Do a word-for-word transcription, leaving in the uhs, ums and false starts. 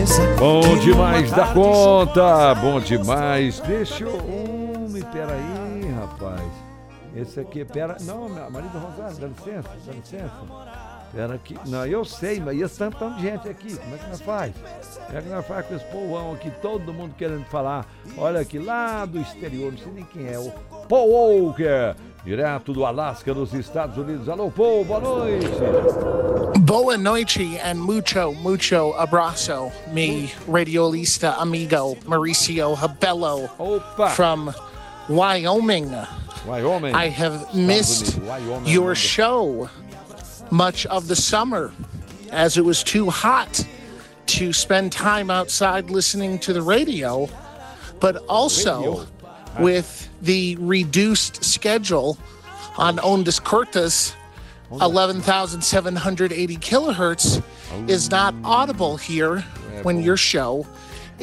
Bom demais da conta, bom demais. Deixa eu... Hum, peraí, rapaz. Esse aqui, pera... Não, marido Rosário, dá licença, dá licença. Pera aqui. Não, eu sei, mas e esse tanto, tanto de gente aqui, como é que nós faz? Como é que nós faz com esse povão aqui, todo mundo querendo falar? Olha aqui, lá do exterior, não sei nem quem é, o Paul Walker, direto do Alasca, nos Estados Unidos. Alô, Paul, boa noite. Boa noite and mucho, mucho abraço, mi radiolista amigo Mauricio Rebello. Opa. From Wyoming. Wyoming. I have missed Wyoming. your show much of the summer as it was too hot to spend time outside listening to the radio, but also Radio. with the reduced schedule on Ondas Cortas, eleven thousand seven hundred eighty kilohertz is not audible here when your show